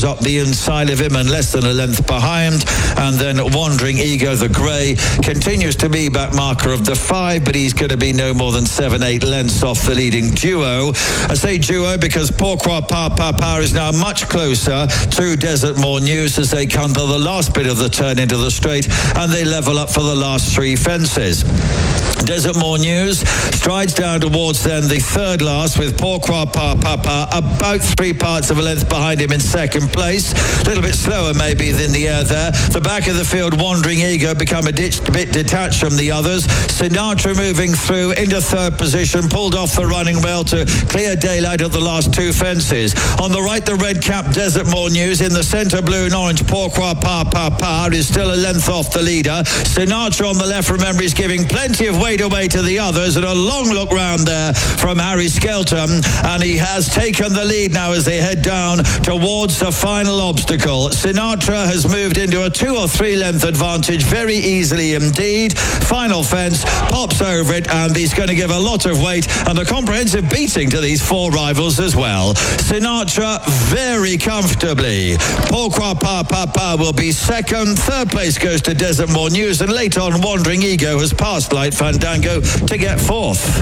was up the inside of him and less than a length behind. And then Wandering Ego, the grey, continues to be back marker of the 5, but he's going to be no more than 7-8 lengths off the leading duo. I say duo because Pourquoi Pas Papa is now much closer to Desert More News as they come to the last bit of the turn into the straight, and they level up for the last 3 fences. Desert More News strides down towards then the third last with Pourquoi Pas Papa about 3 parts of a length behind him in second place. A little bit slower maybe than the air there. The back of the field, Wandering Ego, become a bit detached from the others. Sinatra moving through into third position, pulled off the running well to clear daylight at the last 2 fences. On the right, the red cap Desert More News. In the centre, blue and orange, Pourquoi Pas Papa is still a length off the leader. Sinatra on the left, remember, is giving plenty of weight away to the others, and a long look round there from Harry Skelton, and he has taken the lead now as they head down towards the final obstacle. Sinatra has moved into a 2 or 3 length advantage very easily indeed. Final fence, pops over it, and he's going to give a lot of weight and a comprehensive beating to these 4 rivals as well. Sinatra very comfortably. Pourquoi Pas Papa will be second. Third place goes to Desert More News, and later on Wandering Ego has passed Light Fandango to get 4th.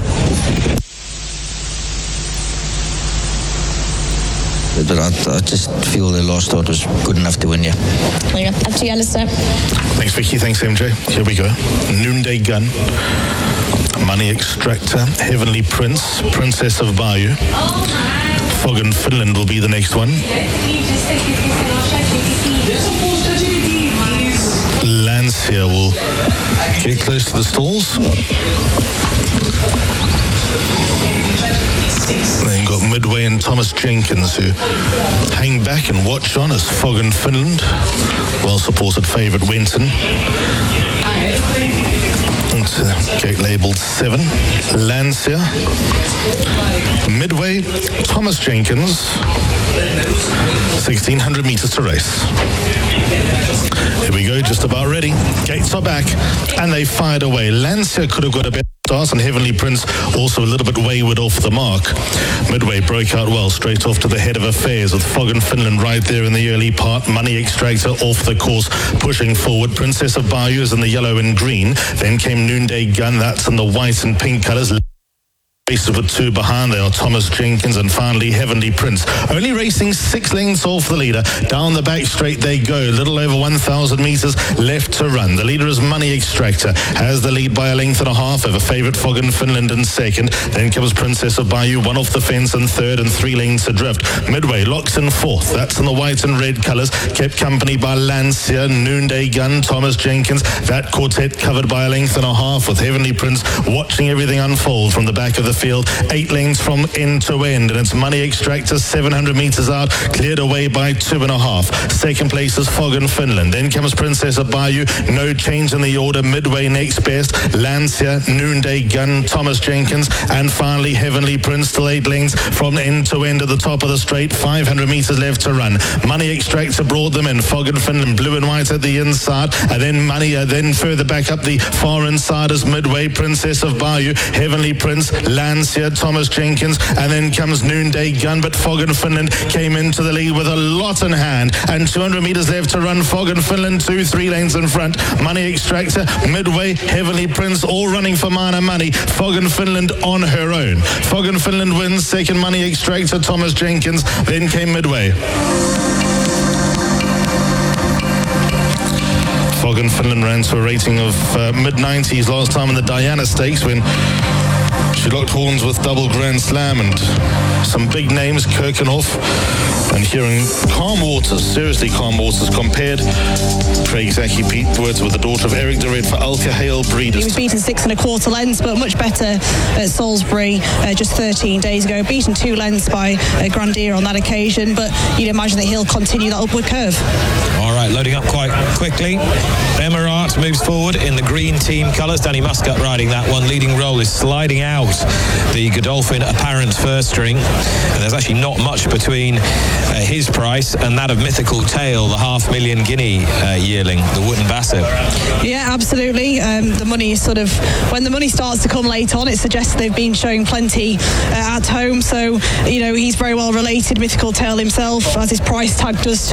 But I just feel the last start was good enough to win, yeah. There you go. Up to you, Alistair. Thanks, Vicky. Thanks, MJ. Here we go. Noonday Gun, Money Extractor, Heavenly Prince, Princess of Bayou. Fog in Finland will be the next one. Lancia will get close to the stalls. Then got Midway and Thomas Jenkins, who hang back and watch on as Fog in Finland, well-supported favourite Wenton. Gate labelled 7. Lancia. Midway, Thomas Jenkins. 1,600 metres to race. Here we go, just about ready. Gates are back, and they fired away. Lancia could have got a better start, and Heavenly Prince also a little bit wayward off the mark. Midway broke out well, straight off to the head of affairs with Fog in Finland right there in the early part. Money Extractor off the course, pushing forward. Princess of Bayou is in the yellow and green. Then came Noonday Gun, that's in the white and pink colours. Races with 2 behind. They are Thomas Jenkins and finally Heavenly Prince. Only racing 6 lengths off the leader. Down the back straight they go. Little over 1,000 metres left to run. The leader is Money Extractor. Has the lead by a length and a half over favourite Fog in Finland in second. Then comes Princess of Bayou, 1 off the fence in third and 3 lengths adrift. Midway locks in 4th. That's in the white and red colours. Kept company by Lancia, Noonday Gun, Thomas Jenkins. That quartet covered by a length and a half with Heavenly Prince watching everything unfold from the back of the field. 8 lengths from end to end, and it's Money Extractor 700 metres out, cleared away by 2.5. Second place is Fog in Finland. Then comes Princess of Bayou. No change in the order. Midway next best. Lancia, Noonday Gun, Thomas Jenkins, and finally Heavenly Prince. Still 8 lengths from end to end at the top of the straight. 500 metres left to run. Money Extractor brought them in. Fog in Finland, blue and white at the inside, and then Money. Then further back up the far inside is Midway, Princess of Bayou, Heavenly Prince, Lancia, Thomas Jenkins, and then comes Noonday Gun, but Fog in Finland came into the lead with a lot in hand, and 200 metres left to run. Fog in Finland 2-3 lanes in front. Money Extractor, Midway, Heavenly Prince, all running for minor money. Fog in Finland on her own. Fog in Finland wins. Second, Money Extractor, Thomas Jenkins. Then came Midway. Fog in Finland ran to a rating of mid-90s last time in the Diana Stakes when she locked horns with Double Grand Slam and some big names, Kirkenhoff, and hearing calm waters, seriously calm waters, compared Craig Zaki Pete Words with the daughter of Eric de Red for Alka Hale Breeders. He was beaten 6 1/4 lengths, but much better at Salisbury just 13 days ago. Beaten 2 lengths by Grandier on that occasion, but you'd imagine that he'll continue that upward curve. All right, loading up quite quickly. Emirat moves forward in the green team colours. Danny Muscat riding that one. Leading role is sliding out the Godolphin Apparent first string. And there's actually not much between his price and that of Mythical Tale, the $500,000 guinea yearling, the Wootton Bassett. Yeah, absolutely. The money is sort of, when the money starts to come late on, it suggests they've been showing plenty at home. So, you know, he's very well related, Mythical Tale himself, as his price tag does